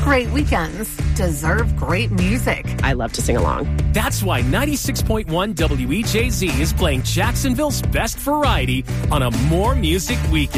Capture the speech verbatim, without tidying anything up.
great weekends deserve great music. I love to sing along. That's why ninety-six point one W E J Z is playing Jacksonville's best variety on a More Music Weekend.